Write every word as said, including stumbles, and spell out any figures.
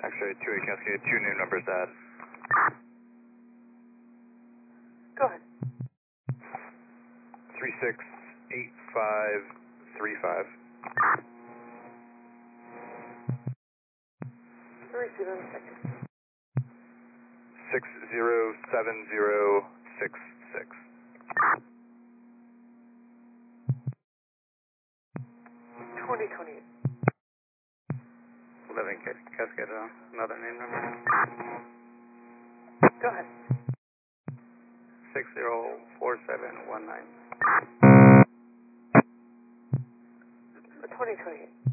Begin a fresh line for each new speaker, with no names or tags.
Actually, two eight Cascade, two new numbers add.
Go ahead.
three six eight five three five.
Receive in a second.
six zero seven zero six six.
twenty twenty-eight.
eleven Cascade, uh, another name number.
Go ahead.
six zero four seven one nine.
twenty twenty-eight.